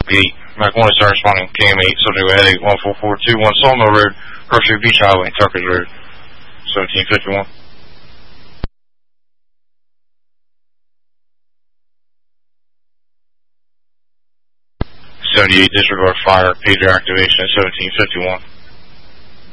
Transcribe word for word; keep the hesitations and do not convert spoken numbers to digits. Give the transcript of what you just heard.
eight. Mac one is responding. K M eight, subject with headache one four four two one Sawmill Road, Grocery Beach Highway, Tuckers Road, seventeen fifty-one. seventy-eight, disregard fire, pager activation at seventeen fifty-one.